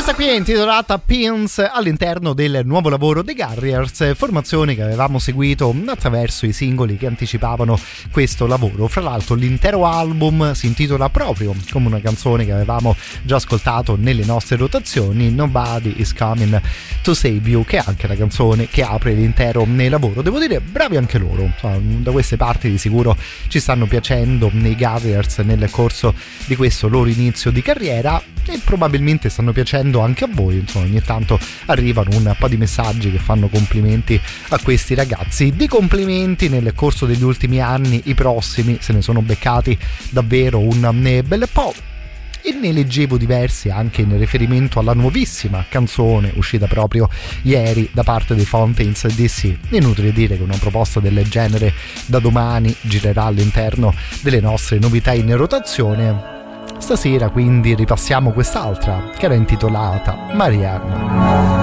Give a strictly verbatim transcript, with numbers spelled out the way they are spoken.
Questa qui è intitolata Pins, all'interno del nuovo lavoro dei Garriers, formazione che avevamo seguito attraverso i singoli che anticipavano questo lavoro. Fra l'altro l'intero album si intitola proprio come una canzone che avevamo già ascoltato nelle nostre rotazioni, Nobody is Coming to Save You, che è anche la canzone che apre l'intero lavoro. Devo dire, bravi anche loro, da queste parti di sicuro ci stanno piacendo nei Garriers nel corso di questo loro inizio di carriera, e probabilmente stanno piacendo anche a voi. Insomma, ogni tanto arrivano un po' di messaggi che fanno complimenti a questi ragazzi. Di complimenti nel corso degli ultimi anni i prossimi se ne sono beccati davvero un bel po', e ne leggevo diversi anche in riferimento alla nuovissima canzone uscita proprio ieri da parte dei Fountains D C. Inutile dire che una proposta del genere da domani girerà all'interno delle nostre novità in rotazione. Stasera quindi ripassiamo quest'altra che era intitolata Marianne.